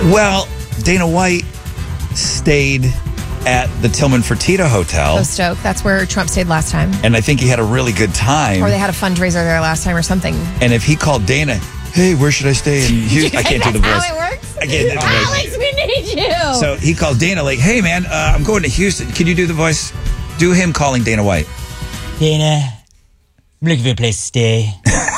Well, Dana White stayed at the Tillman Fertitta Hotel. Post Oak. That's where Trump stayed last time. And I think he had a really good time. Or they had a fundraiser there last time or something. And if he called Dana, hey, where should I stay in Houston? I can't do the voice. That's how it works? I can't do the voice. Alex, we need you. So he called Dana like, hey, man, I'm going to Houston. Can you do the voice? Do him calling Dana White. Dana, I'm looking for a place to stay.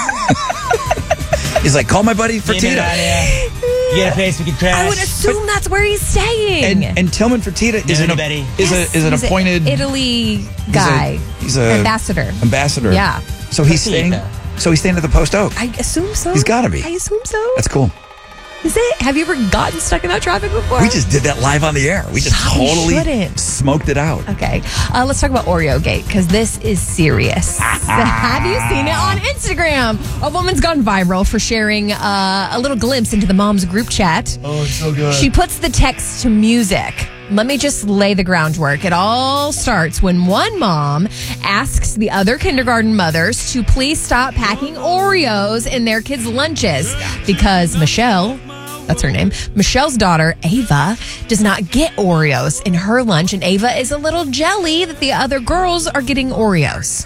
He's like, call my buddy Fertitta. You got a place we can crash? I would assume that's where he's staying. And Tillman Fertitta is an appointed Italy guy. He's an ambassador. Yeah. So he's staying. So he's staying at the Post Oak. I assume so. He's got to be. I assume so. That's cool. Is it? Have you ever gotten stuck in that traffic before? We just did that live on the air. We just totally smoked it out. Okay. Let's talk about Oreo Gate, because this is serious. Have you seen it on Instagram? A woman's gone viral for sharing a little glimpse into the mom's group chat. Oh, it's so good. She puts the text to music. Let me just lay the groundwork. It all starts when one mom asks the other kindergarten mothers to please stop packing Oreos in their kids' lunches because Michelle, that's her name, Michelle's daughter, Ava, does not get Oreos in her lunch, and Ava is a little jelly that the other girls are getting Oreos.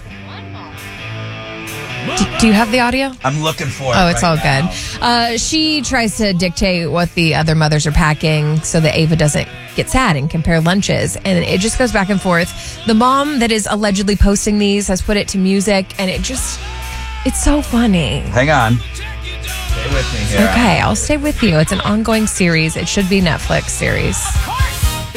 Do you have the audio? I'm looking for it. Oh, it's all good. She tries to dictate what the other mothers are packing so that Ava doesn't get sad and compare lunches. And it just goes back and forth. The mom that is allegedly posting these has put it to music, and it's so funny. Hang on. Stay with me here. Okay, I'll stay with you. It's an ongoing series. It should be Netflix series.